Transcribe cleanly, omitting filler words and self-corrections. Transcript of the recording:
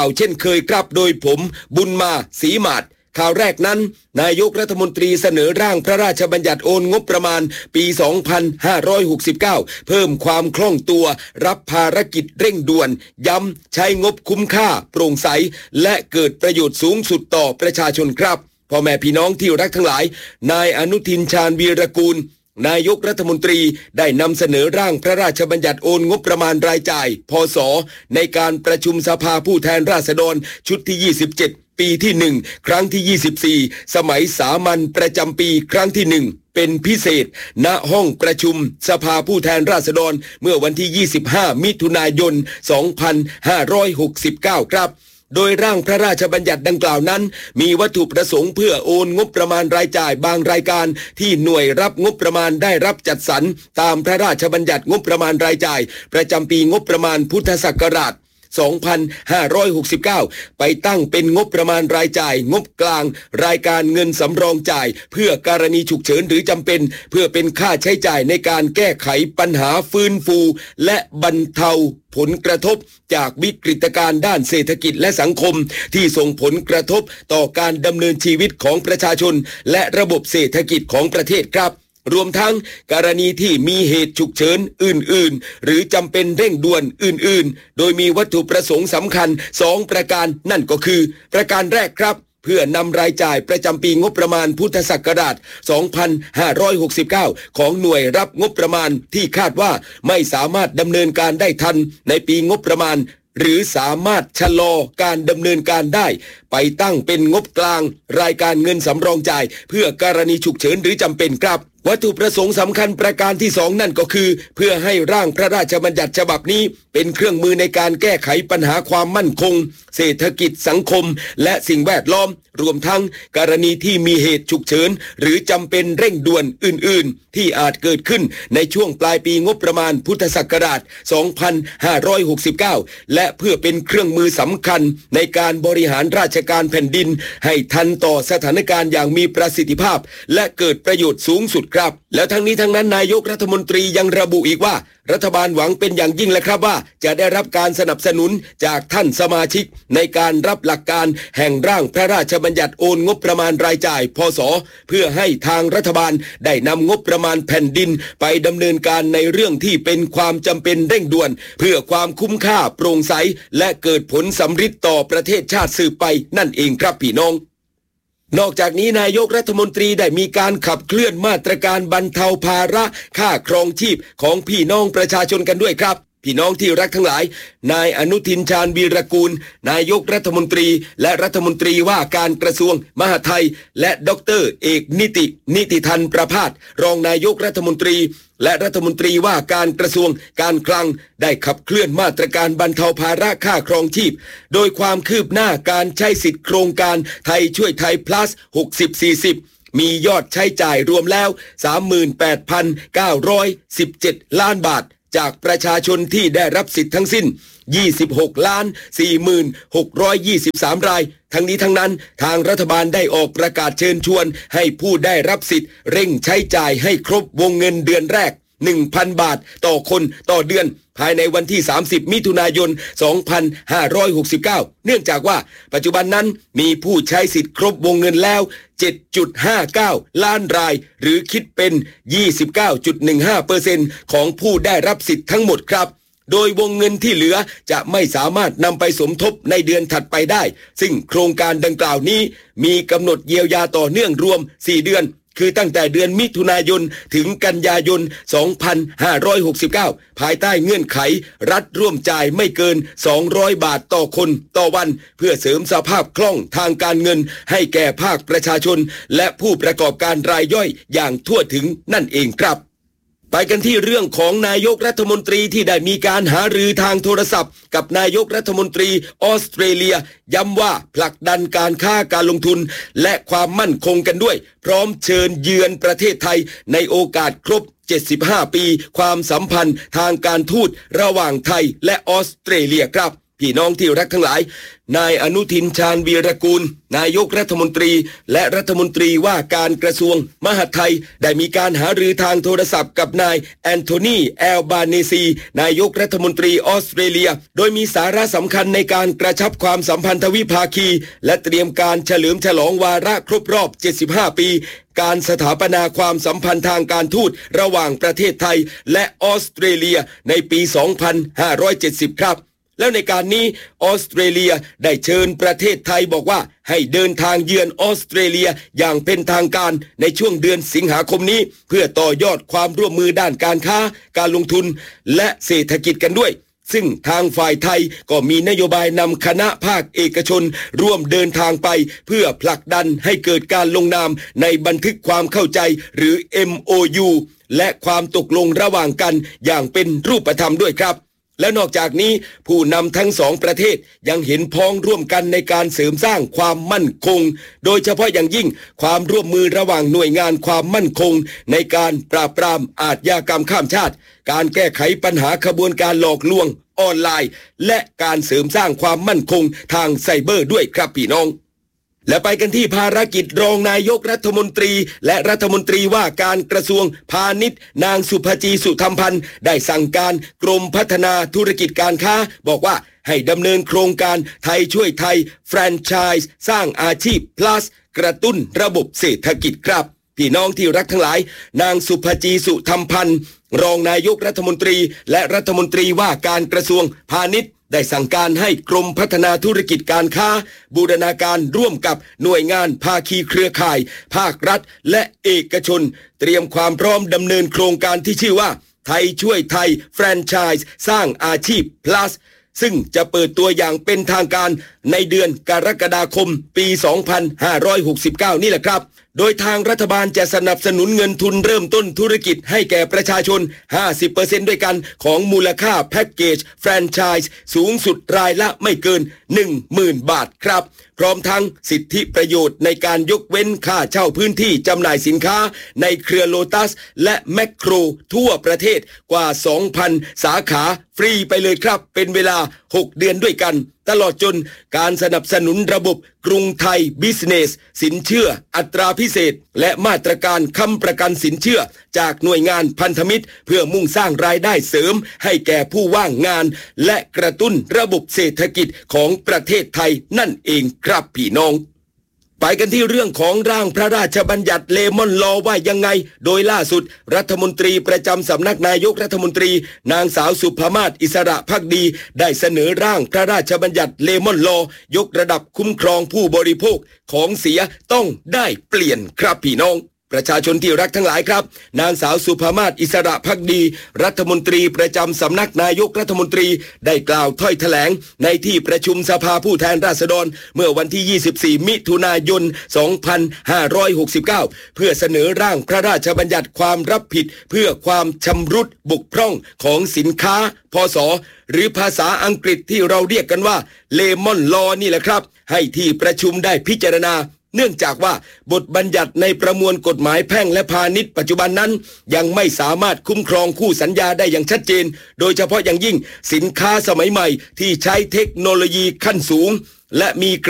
เอาเช่นเคยครับโดยผมบุญมาศรีหมาดข่าวแรกนั้นนายกรัฐมนตรีเสนอร่างพระราชบัญญัติโอนงบประมาณปี 2569 เพิ่มความคล่องตัวรับภารกิจเร่งด่วนย้ำใช้งบคุ้มค่าโปร่งใสและเกิดประโยชน์สูงสุดต่อประชาชนครับพ่อแม่พี่น้องที่รักทั้งหลายนายอนุทินชาญวีรกูลนายกรัฐมนตรีได้นำเสนอร่างพระราชบัญญัติโอนงบประมาณรายจ่ายพ.ศ.ในการประชุมสภาผู้แทนราษฎรชุดที่27ปีที่1ครั้งที่24สมัยสามัญประจำปีครั้งที่1เป็นพิเศษณห้องประชุมสภาผู้แทนราษฎรเมื่อวันที่25มิถุนายน2569ครับโดยร่างพระราชบัญญัติดังกล่าวนั้นมีวัตถุประสงค์เพื่อโอนงบประมาณรายจ่ายบางรายการที่หน่วยรับงบประมาณได้รับจัดสรรตามพระราชบัญญัติงบประมาณรายจ่ายประจำปีงบประมาณพุทธศักราช2569ไปตั้งเป็นงบประมาณรายจ่ายงบกลางรายการเงินสำรองจ่ายเพื่อกรณีฉุกเฉินหรือจำเป็นเพื่อเป็นค่าใช้จ่ายในการแก้ไขปัญหาฟื้นฟูและบรรเทาผลกระทบจากวิกฤตการณ์ด้านเศรษฐกิจและสังคมที่ส่งผลกระทบต่อการดำเนินชีวิตของประชาชนและระบบเศรษฐกิจของประเทศครับรวมทั้งกรณีที่มีเหตุฉุกเฉินอื่นๆหรือจำเป็นเร่งด่วนอื่นๆโดยมีวัตถุประสงค์สำคัญ2ประการนั่นก็คือประการแรกครับเพื่อนำรายจ่ายประจำปีงบประมาณพุทธศักราช2569ของหน่วยรับงบประมาณที่คาดว่าไม่สามารถดำเนินการได้ทันในปีงบประมาณหรือสามารถชะลอการดำเนินการได้ไปตั้งเป็นงบกลางรายการเงินสำรองจ่ายเพื่อกรณีฉุกเฉินหรือจำเป็นครับวัตถุประสงค์สำคัญประการที่2นั่นก็คือเพื่อให้ร่างพระราชบัญญัติฉบับนี้เป็นเครื่องมือในการแก้ไขปัญหาความมั่นคงเศรษฐกิจสังคมและสิ่งแวดล้อมรวมทั้งกรณีที่มีเหตุฉุกเฉินหรือจำเป็นเร่งด่วนอื่นๆที่อาจเกิดขึ้นในช่วงปลายปีงบประมาณพุทธศักราช2569และเพื่อเป็นเครื่องมือสำคัญในการบริหารราชการแผ่นดินให้ทันต่อสถานการณ์อย่างมีประสิทธิภาพและเกิดประโยชน์สูงสุดครับแล้วทั้งนี้ทั้งนั้นนายกรัฐมนตรียังระบุอีกว่ารัฐบาลหวังเป็นอย่างยิ่งเลยครับว่าจะได้รับการสนับสนุนจากท่านสมาชิกในการรับหลักการแห่งร่างพระราชบัญญัติโอนงบประมาณรายจ่ายพ.ศ.เพื่อให้ทางรัฐบาลได้นำงบประมาณแผ่นดินไปดำเนินการในเรื่องที่เป็นความจำเป็นเร่งด่วนเพื่อความคุ้มค่าโปร่งใสและเกิดผลสำฤทธิ์ต่อประเทศชาติสืบไปนั่นเองครับพี่น้องนอกจากนี้นายกรัฐมนตรีได้มีการขับเคลื่อนมาตรการบรรเทาภาระค่าครองชีพของพี่น้องประชาชนกันด้วยครับพี่น้องที่รักทั้งหลายนายอนุทินชาญวีรกูลนายกรัฐมนตรีและรัฐมนตรีว่าการกระทรวงมหาดไทยและดร.เอกนิติธันประภาสรองนายกรัฐมนตรีและรัฐมนตรีว่าการกระทรวงการคลังได้ขับเคลื่อนมาตรการบรรเทาภาระค่าครองชีพโดยความคืบหน้าการใช้สิทธิโครงการไทยช่วยไทย plus 60-40มียอดใช้จ่ายรวมแล้ว 38,917 ล้านบาทจากประชาชนที่ได้รับสิทธิ์ทั้งสิ้น 26,46,23 รายทั้งนี้ทั้งนั้นทางรัฐบาลได้ออกประกาศเชิญชวนให้ผู้ได้รับสิทธิ์เร่งใช้จ่ายให้ครบวงเงินเดือนแรก 1,000 บาทต่อคนต่อเดือนภายในวันที่30มิถุนายน2569เนื่องจากว่าปัจจุบันนั้นมีผู้ใช้สิทธิ์ครบวงเงินแล้ว 7.59 ล้านรายหรือคิดเป็น 29.15% ของผู้ได้รับสิทธิ์ทั้งหมดครับโดยวงเงินที่เหลือจะไม่สามารถนำไปสมทบในเดือนถัดไปได้ซึ่งโครงการดังกล่าวนี้มีกำหนดเยียวยาต่อเนื่องรวม4เดือนคือตั้งแต่เดือนมิถุนายนถึงกันยายน2569ภายใต้เงื่อนไขรัฐร่วมจ่ายไม่เกิน200บาทต่อคนต่อวันเพื่อเสริมสภาพคล่องทางการเงินให้แก่ภาคประชาชนและผู้ประกอบการรายย่อยอย่างทั่วถึงนั่นเองครับไปกันที่เรื่องของนายกรัฐมนตรีที่ได้มีการหารือทางโทรศัพท์กับนายกรัฐมนตรีออสเตรเลียย้ำว่าผลักดันการค้าการลงทุนและความมั่นคงกันด้วยพร้อมเชิญเยือนประเทศไทยในโอกาสครบ75ปีความสัมพันธ์ทางการทูตระหว่างไทยและออสเตรเลียครับพี่น้องที่รักทั้งหลายนายอนุทินชาญวีรกูลนายกรัฐมนตรีและรัฐมนตรีว่าการกระทรวงมหาดไทยได้มีการหารือทางโทรศัพท์กับนายแอนโทนีแอลบาเนซีนายกรัฐมนตรีออสเตรเลียโดยมีสาระสำคัญในการกระชับความสัมพันธวิภาคีและเตรียมการเฉลิมฉลองวาระครบรอบ75 ปีการสถาปนาความสัมพันธ์ทางการทูตระหว่างประเทศไทยและออสเตรเลียในปี 2570 ครับแล้วในการนี้ออสเตรเลียได้เชิญประเทศไทยบอกว่าให้เดินทางเยือนออสเตรเลียอย่างเป็นทางการในช่วงเดือนสิงหาคมนี้เพื่อต่อยอดความร่วมมือด้านการค้าการลงทุนและเศรษฐกิจกันด้วยซึ่งทางฝ่ายไทยก็มีนโยบายนำคณะภาคเอกชนร่วมเดินทางไปเพื่อผลักดันให้เกิดการลงนามในบันทึกความเข้าใจหรือ MOU และความตกลงระหว่างกันอย่างเป็นรูปธรรมด้วยครับและนอกจากนี้ผู้นำทั้งสองประเทศยังเห็นพ้องร่วมกันในการเสริมสร้างความมั่นคงโดยเฉพาะอย่างยิ่งความร่วมมือระหว่างหน่วยงานความมั่นคงในการปราบปรามอาชญากรรมข้ามชาติการแก้ไขปัญหาขบวนการหลอกลวงออนไลน์และการเสริมสร้างความมั่นคงทางไซเบอร์ด้วยครับพี่น้องและไปกันที่ภารกิจรองนายกรัฐมนตรีและรัฐมนตรีว่าการกระทรวงพาณิชย์นางสุภจีสุธรรมพันธ์ได้สั่งการกรมพัฒนาธุรกิจการค้าบอกว่าให้ดำเนินโครงการไทยช่วยไทยแฟรนไชส์สร้างอาชีพ plus กระตุ้นระบบเศรษฐกิจครับพี่น้องที่รักทั้งหลายนางสุภจีสุธรรมพันธ์รองนายกรัฐมนตรีและรัฐมนตรีว่าการกระทรวงพาณิชย์ได้สั่งการให้กรมพัฒนาธุรกิจการค้าบูรณาการร่วมกับหน่วยงานภาคีเครือข่ายภาครัฐและเอกชนเตรียมความพร้อมดำเนินโครงการที่ชื่อว่าไทยช่วยไทยแฟรนไชส์สร้างอาชีพ plus ซึ่งจะเปิดตัวอย่างเป็นทางการในเดือนกรกฎาคมปี 2569 นี่แหละครับโดยทางรัฐบาลจะสนับสนุนเงินทุนเริ่มต้นธุรกิจให้แก่ประชาชน 50% ด้วยกันของมูลค่าแพ็กเกจแฟรนไชส์สูงสุดรายละไม่เกิน 10,000 บาทครับพร้อมทั้งสิทธิประโยชน์ในการยกเว้นค่าเช่าพื้นที่จำหน่ายสินค้าในเครือโลตัสและแมคโครทั่วประเทศกว่า 2,000 สาขาฟรีไปเลยครับเป็นเวลา 6 เดือนด้วยกันตลอดจนการสนับสนุนระบบกรุงไทยบิสเนสสินเชื่ออัตราพิเศษและมาตรการค้ำประกันสินเชื่อจากหน่วยงานพันธมิตรเพื่อมุ่งสร้างรายได้เสริมให้แก่ผู้ว่างงานและกระตุ้นระบบเศรษฐกิจของประเทศไทยนั่นเองครับพี่น้องไปกันที่เรื่องของร่างพระราชบัญญัติเลมอนลอว่ายังไงโดยล่าสุดรัฐมนตรีประจำสำนักนายกรัฐมนตรีนางสาวสุภมาศอิสระภักดีได้เสนอร่างพระราชบัญญัติเลมอนลอยกระดับคุ้มครองผู้บริโภคของเสียต้องได้เปลี่ยนครับพี่น้องประชาชนที่รักทั้งหลายครับนางสาวสุภมาศอิสระภักดีรัฐมนตรีประจำสำนักนายกรัฐมนตรีได้กล่าวถ้อยแถลงในที่ประชุมสภาผู้แทนราษฎรเมื่อวันที่ 24 มิถุนายน 2569 เพื่อเสนอร่างพระราชบัญญัติความรับผิดเพื่อความชำรุดบกพร่องของสินค้าพศหรือภาษาอังกฤษที่เราเรียกกันว่าเลมอนลอนี่แหละครับให้ที่ประชุมได้พิจารณาเนื่องจากว่าบทบัญญัติในประมวลกฎหมายแพ่งและพาณิชย์ปัจจุบันนั้นยังไม่สามารถคุ้มครองคู่สัญญาได้อย่างชัดเจนโดยเฉพาะอย่างยิ่งสินค้าสมัยใหม่ที่ใช้เทคโนโลยีขั้นสูงและมี